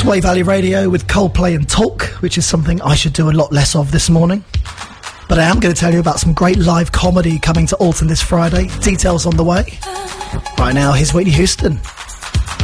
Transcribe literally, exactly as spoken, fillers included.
Way Valley Radio with Coldplay and Talk, which is something I should do a lot less of this morning. But I am going to tell you about some great live comedy coming to Alton this Friday. Details on the way. Right now, here's Whitney Houston.